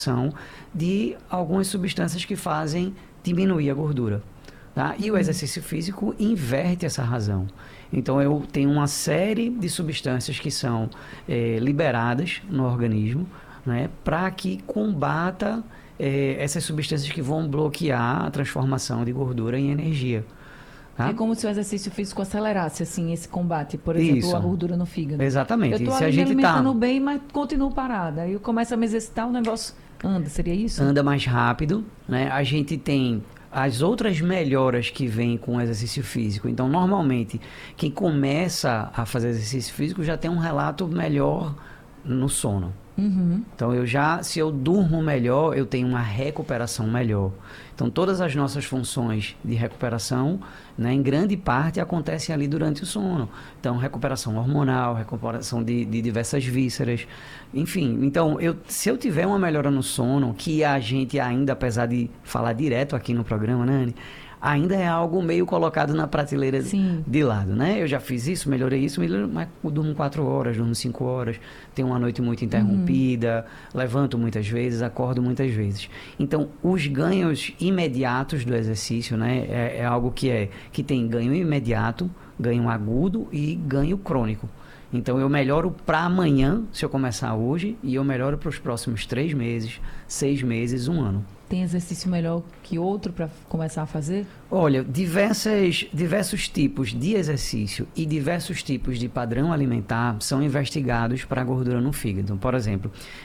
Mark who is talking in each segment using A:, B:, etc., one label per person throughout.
A: de algumas substâncias que fazem diminuir a gordura. Tá? E o exercício físico inverte essa razão. Então, eu tenho uma série de substâncias que são liberadas no organismo, né, para que combata essas substâncias que vão bloquear a transformação de gordura em energia. Tá?
B: É como se o exercício físico acelerasse assim, esse combate, por exemplo, a gordura no fígado.
A: Exatamente.
B: Eu estou me alimentando bem, mas continuo parada. Aí eu começo a me exercitar, o negócio anda, seria isso?
A: Anda mais rápido, né? A gente tem as outras melhoras que vêm com o exercício físico. Então, normalmente, quem começa a fazer exercício físico já tem um relato melhor no sono. Então, se eu durmo melhor, eu tenho uma recuperação melhor. Então, todas as nossas funções de recuperação, né, em grande parte, acontecem ali durante o sono. Então, recuperação hormonal, recuperação de diversas vísceras, enfim. Então, se eu tiver uma melhora no sono, que a gente ainda, apesar de falar direto aqui no programa, né, Anny, ainda é algo meio colocado na prateleira de lado, né? Eu já fiz isso, melhorei, mas eu durmo 4 horas, durmo 5 horas, tenho uma noite muito interrompida, levanto muitas vezes, acordo muitas vezes. Então, os ganhos imediatos do exercício, né? É algo que tem ganho imediato, ganho agudo e ganho crônico. Então, eu melhoro para amanhã, se eu começar hoje, e eu melhoro para os próximos 3 meses, 6 meses, 1 ano.
B: Tem exercício melhor que outro para começar a fazer?
A: Olha, diversos tipos de exercício e diversos tipos de padrão alimentar são investigados para a gordura no fígado. Por exemplo,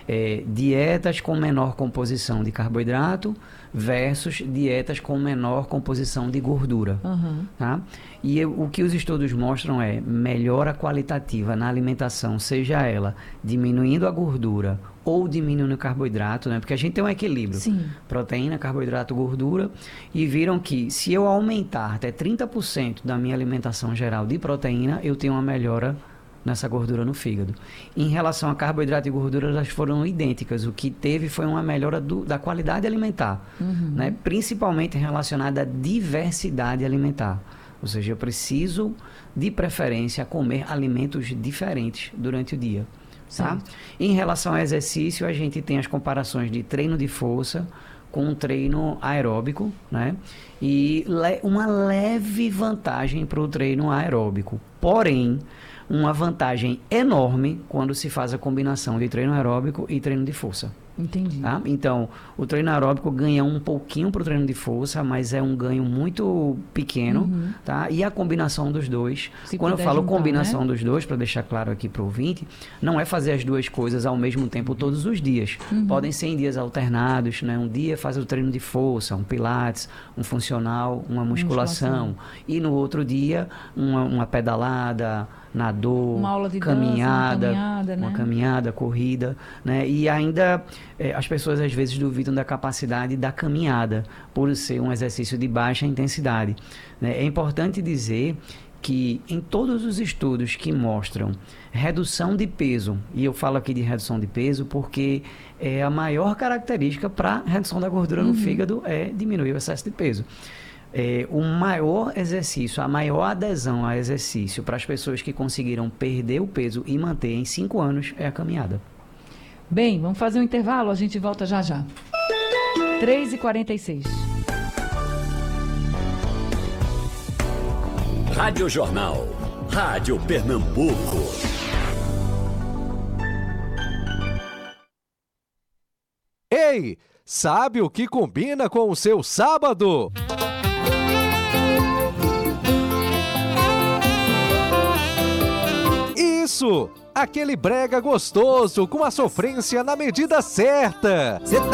A: dietas com menor composição de carboidrato versus dietas com menor composição de gordura. Tá? E o que os estudos mostram é melhora qualitativa na alimentação, seja ela diminuindo a gordura ou diminuindo o carboidrato, né? Porque a gente tem um equilíbrio. Proteína, carboidrato, gordura. E viram que se eu aumentar até 30% da minha alimentação geral de proteína, eu tenho uma melhora nessa gordura no fígado. Em relação a carboidrato e gordura, elas foram idênticas. O que teve foi uma melhora da qualidade alimentar, né? Principalmente relacionada à diversidade alimentar. Ou seja, eu preciso, de preferência, comer alimentos diferentes durante o dia. Tá? Em relação ao exercício, a gente tem as comparações de treino de força com um treino aeróbico, né? E uma leve vantagem para o treino aeróbico. Porém, uma vantagem enorme quando se faz a combinação de treino aeróbico e treino de força.
B: Entendi.
A: Tá? Então, o treino aeróbico ganha um pouquinho para o treino de força, mas é um ganho muito pequeno, tá? E a combinação dos dois, quando eu falo combinação, né, dos dois, para deixar claro aqui para o ouvinte, não é fazer as duas coisas ao mesmo tempo todos os dias. Podem ser em dias alternados, né? Um dia faz o treino de força, um pilates, um funcional, uma musculação. E no outro dia, uma pedalada, nadou,
B: uma aula de
A: caminhada,
B: dança,
A: uma caminhada, corrida, né? E ainda as pessoas às vezes duvidam da capacidade da caminhada, por ser um exercício de baixa intensidade, né? É importante dizer que em todos os estudos que mostram redução de peso, e eu falo aqui de redução de peso porque a maior característica para redução da gordura no fígado é diminuir o excesso de peso. O maior exercício, a maior adesão a exercício para as pessoas que conseguiram perder o peso e manter em 5 anos é a caminhada.
B: Bem, vamos fazer um intervalo, a gente volta já já. 3h46.
C: Rádio Jornal, Rádio Pernambuco.
D: Ei, sabe o que combina com o seu sábado? Isso! Aquele brega gostoso com a sofrência na medida certa. Cê tá